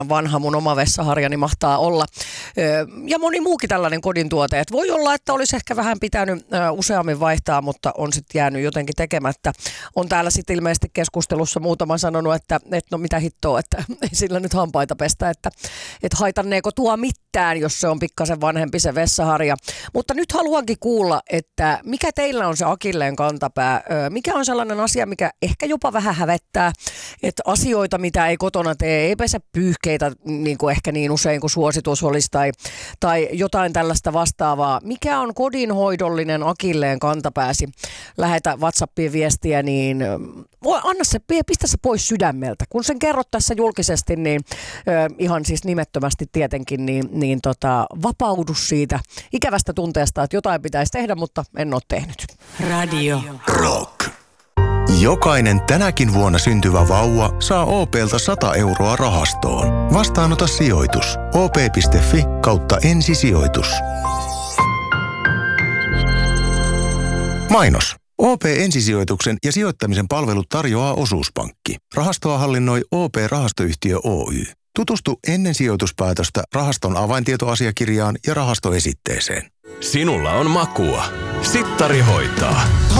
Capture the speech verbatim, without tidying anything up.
vanha mun oma vessaharjani mahtaa olla. Ja moni muukin tällainen kodin tuote. Et voi olla, että olisi ehkä vähän pitänyt useammin vaihtaa, mutta on sitten jäänyt jotenkin tekemättä. On täällä sitten ilmeisesti keskustelussa muutama sanonut, että et no mitä hittoa, että ei sillä nyt hampaita pestä, että et haitanneeko tuo mitään, jos se on pikkasen vanhempi se vessaharja. Mutta nyt haluankin kuulla, että mikä teillä on se akilleen kantapää? Mikä on sellainen asia, mikä ehkä jopa vähän hävettää, että asioita, mitä ei kotona tee, ei pesä pyyhkeitä niin kuin ehkä niin usein kuin suositus olisi tai, tai jotain tällaista vastaavaa. Mikä on kodinhoidollinen akilleen kantapääsi? Lähetä WhatsAppiin viestiä, niin anna se, pistä se pois sydämeltä. Kun sen kerrot tässä julkisesti, niin ihan siis nimettömästi tietenkin, niin, niin tota, vapaudu siitä ikävästä tunteesta, että jotain pitäisi tehdä, mutta en ole tehnyt. Radio Rock. Jokainen tänäkin vuonna syntyvä vauva saa O P:ltä sata euroa rahastoon. Vastaanota sijoitus. O P piste F I kautta ensisijoitus. Mainos. O P Ensisijoituksen ja sijoittamisen palvelut tarjoaa Osuuspankki. Rahastoa hallinnoi O P-rahastoyhtiö Oy. Tutustu ennen sijoituspäätöstä rahaston avaintietoasiakirjaan ja rahastoesitteeseen. Sinulla on makua. Sittari hoitaa.